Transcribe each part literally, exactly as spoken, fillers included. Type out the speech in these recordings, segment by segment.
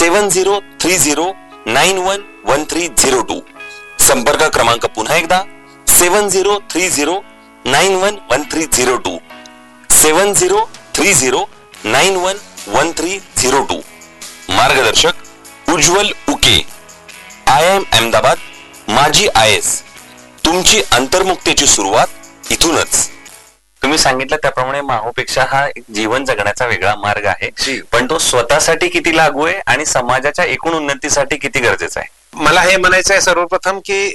Seven zero three zero nine one one three zero to. संपर्क क्रमांक पुन्हा एकदा सेवन zero three zero nine one one three zero to. Seven zero three zero nine one one three zero to. मार्गदर्शक उज्ज्वल Uke, I am Ahmedabad, माजी I S. तुमची अंतर्मुक्तीची सुरुवात इथूनच. तुम्ही सांगितलं त्याप्रमाणे माहोपेक्षा हा एक जीवन जगण्याचा वेगळा मार्ग आहे, पण तो स्वतःसाठी किती लागू आहे आणि समाजाच्या एकूण उन्नतीसाठी किती गरजेचा आहे. मला हे म्हणायचं आहे सर्वप्रथम की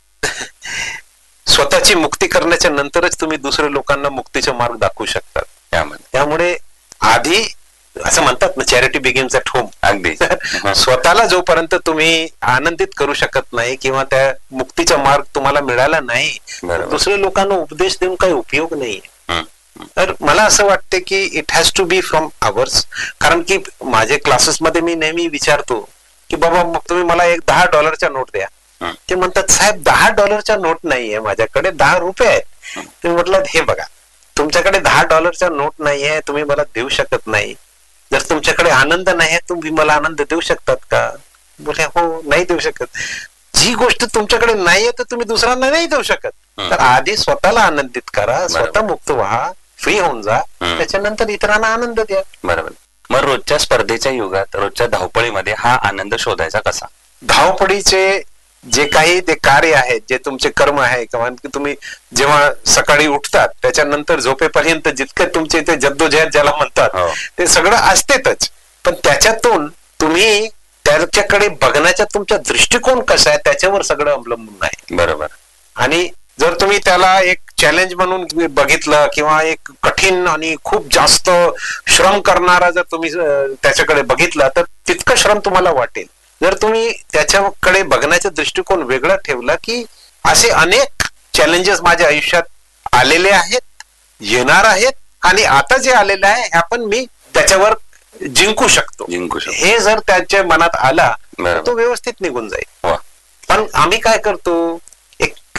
स्वतःची मुक्ती करण्याच्या नंतरच तुम्ही दुसऱ्या लोकांना मुक्तीचा मार्ग दाखवू शकतात. त्यामुळे आधी असं म्हणतात ना, चॅरिटी बिगिन्स ॲट होम. अगदी स्वतःला जोपर्यंत तुम्ही आनंदित करू शकत नाही किंवा त्या मुक्तीचा मार्ग तुम्हाला मिळाला नाही, दुसऱ्या लोकांना उपदेश देऊन काही उपयोग नाही. तर मला असं वाटतं की it has to be from hours. कारण की माझे क्लासेस मध्ये मी नेहमी विचारतो की बाबा मग तुम्ही मला एक दहा डॉलरच्या नोट द्या. ते म्हणतात साहेब दहा डॉलरच्या नोट नाहीये माझ्याकडे, दहा रुपये आहेत. तुम्ही म्हटलं हे बघा, तुमच्याकडे दहा डॉलरच्या नोट नाहीये, तुम्ही मला देऊ शकत नाही. जर तुमच्याकडे आनंद नाही, तुम्ही मला आनंद देऊ शकतात का? बोले हो, नाही देऊ शकत. जी गोष्ट तुमच्याकडे नाहीये तर तुम्ही दुसऱ्यांना नाही देऊ शकत. तर आधी स्वतःला आनंदित करा, स्वतः मुक्त व्हा, फ्री होऊन जा, त्याच्यानंतर इतरांना आनंद द्या. बरोबर. मग रोजच्या स्पर्धेच्या युगात, रोजच्या धावपळीमध्ये हा आनंद शोधायचा कसा? धावपळीचे जे काही ते कार्य आहेत, जे तुमचे कर्म आहे, किंवा तुम्ही जेव्हा सकाळी उठतात त्याच्यानंतर झोपेपर्यंत जितके तुमचे ते जद्दोजहद ज्याला म्हणतात ते सगळं असतेच. पण त्याच्यातून तुम्ही त्याच्याकडे बघण्याचा तुमचा दृष्टिकोन कसा आहे त्याच्यावर सगळं अवलंबून आहे. बरोबर. आणि जर तुम्ही त्याला एक चॅलेंज म्हणून बघितलं किंवा एक कठीण आणि खूप जास्त श्रम करणारा जर तुम्ही त्याच्याकडे बघितला तर तितकं श्रम तुम्हाला वाटेल. जर तुम्ही त्याच्याकडे बघण्याचा दृष्टिकोन वेगळा ठेवला की असे अनेक चॅलेंजेस माझ्या आयुष्यात आलेले आहेत, येणार आहेत, आणि आता जे आलेलं आहे ह्या पण मी त्याच्यावर जिंकू शकतो. जिंकू शकतो हे जर त्याच्या मनात आला तर तो व्यवस्थित निघून जाईल. पण आम्ही काय करतो, एक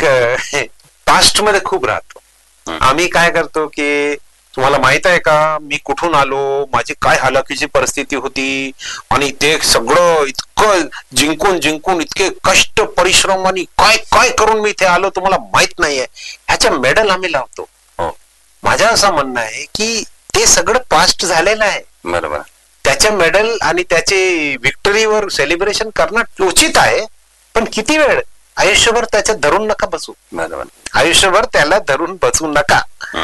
पास्ट मध्ये खूप राहतो. आम्ही काय करतो की तुम्हाला माहित आहे का मी कुठून आलो, माझी काय हालाकीची परिस्थिती होती, आणि ते सगळं इतकं जिंकून जिंकून इतके कष्ट परिश्रम आणि काय काय करून मी इथे आलो तुम्हाला माहित नाहीये, ह्याच्या मेडल आम्ही लावतो. माझं असं म्हणणं आहे की ते सगळं पास्ट झालेलं आहे. बरोबर. त्याच्या मेडल आणि त्याचे विक्टरीवर सेलिब्रेशन करणं उचित आहे, पण किती वेळ? आयुष्यभर त्याच्यात धरून नका बसू. बरोबर. आयुष्यभर त्याला धरून बसू नका.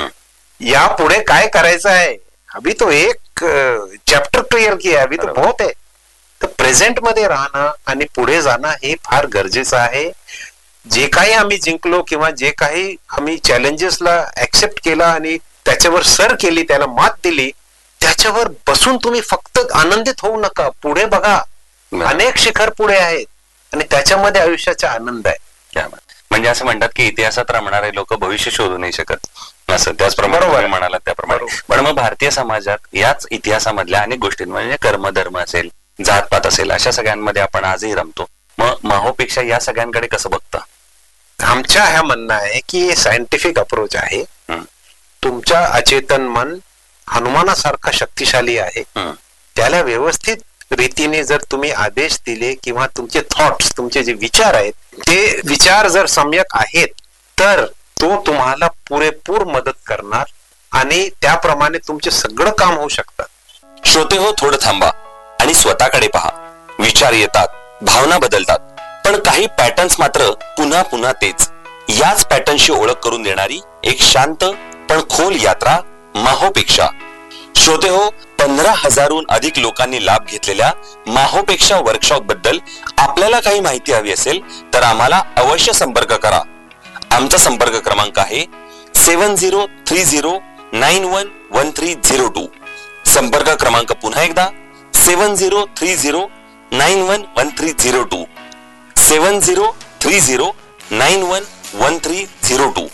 या पुढे काय करायचं आहे, अभी तो एक चॅप्टर क्लिअर किया, अभी तो बहुत आहे. तर प्रेझेंट मध्ये राहणं आणि पुढे जाणं हे फार गरजेचं आहे. जे काही आम्ही जिंकलो किंवा जे काही आम्ही चॅलेंजेसला ऍक्सेप्ट केला आणि त्याच्यावर सर केली, त्याला मात दिली, त्याच्यावर बसून तुम्ही फक्त आनंदित होऊ नका. पुढे बघा, अनेक शिखर पुढे आहेत आणि त्याच्यामध्ये आयुष्याचा आनंद आहे. म्हणजे असं म्हणतात की इतिहासात रमणारे लोक भविष्य शोधू नाही शकत, असं त्याचप्रमाणे म्हणाला त्याप्रमाणे. पण मग भारतीय समाजात याच इतिहासामधल्या अनेक गोष्टी म्हणजे कर्मधर्म असेल, जातपात असेल, अशा सगळ्यांमध्ये आपण आजही रमतो. मग माहोपेक्षा या सगळ्यांकडे कसं बघता? आमच्या ह्या म्हणणं आहे की सायंटिफिक अप्रोच आहे. तुमच्या अचेतन मन हनुमानासारखा शक्तिशाली आहे. त्याला व्यवस्थित रीतीने जर तुम्ही आदेश दिले किंवा तुमचे थॉट्स, तुमचे जे विचार आहेत ते विचार जर सम्यक आहेत तर तो तुम्हाला पुरेपूर मदत करणार आणि त्याप्रमाणे तुमचे सगळं काम होऊ शकतात. श्रोते हो, थोडं थांबा आणि स्वतःकडे पहा. विचार येतात, भावना बदलतात, पण काही पॅटर्न्स मात्र पुन्हा पुन्हा तेच. याच पॅटर्नशी ओळख करून देणारी एक शांत पण खोल यात्रा माहोपेक्षा. श्रोते हो, पंधरा हजारहून अधिक लोकांनी लाभ घेतलेल्या माहोपेक्षा वर्कशॉप बद्दल आपल्याला काही माहिती हवी असेल तर आम्हाला अवश्य संपर्क करा. आमचा संपर्क क्रमांक आहे सेवन zero three zero nine one one three zero to. संपर्क क्रमांक पुन्हा एकदा सेवन zero three zero nine one one three zero to. Seven zero three zero nine one one three zero to.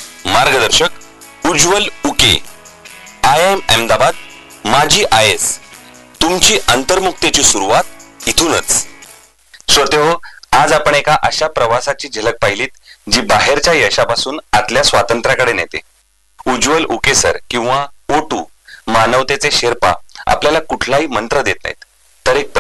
मार्गदर्शक उज्ज्वल उके, आय एम अहमदाबाद, माजी आय एस. तुमची अंतर्मुक्तीची सुरुवात इथूनच. श्रोते हो, आज आपण एका अशा प्रवासाची झलक पाहिलीत जी बाहेरच्या यशापासून आतल्या स्वातंत्र्याकडे नेते. उज्ज्वल उके सर किंवा ओ टू मानवतेचे शेर्पा आपल्याला कुठलाही मंत्र देत नाहीत, तर एक